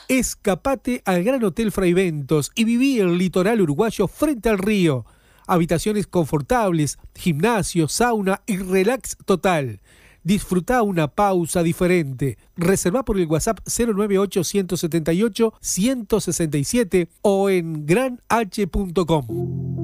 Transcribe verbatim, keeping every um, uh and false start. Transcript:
Escapate al Gran Hotel Fraiventos y viví el litoral uruguayo frente al río. Habitaciones confortables, gimnasio, sauna y relax total. Disfruta una pausa diferente. Reserva por el WhatsApp cero nueve ocho, uno siete ocho, uno seis siete o en gran h punto com.